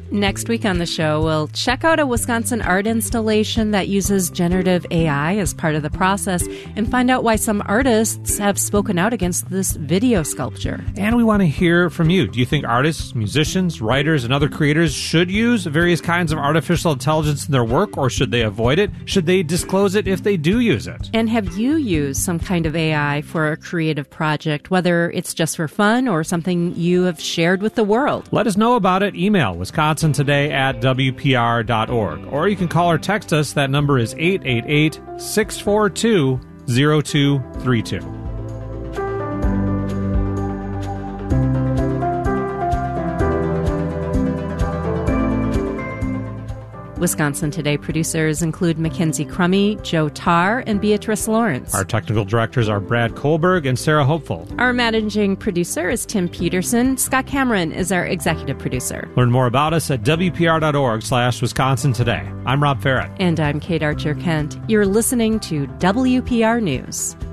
Next week on the show, we'll check out a Wisconsin art installation that uses generative AI as part of the process and find out why some artists have spoken out against this video sculpture. And we want to hear from you. Do you think artists, musicians, writers, and other creators should use various kinds of artificial intelligence in their work, or should they avoid it? Should they disclose it if they do use it? And have you used some kind of AI for a creative project, whether it's just for fun or something you have shared with the world? Let us know about it. Email wisconsintoday@wpr.org. Or you can call or text us. That number is 888-642-0232. Wisconsin Today producers include Mackenzie Crummy, Joe Tarr, and Beatrice Lawrence. Our technical directors are Brad Kohlberg and Sarah Hopeful. Our managing producer is Tim Peterson. Scott Cameron is our executive producer. Learn more about us at wpr.org/Wisconsin Today. I'm Rob Farrett. And I'm Kate Archer-Kent. You're listening to WPR News.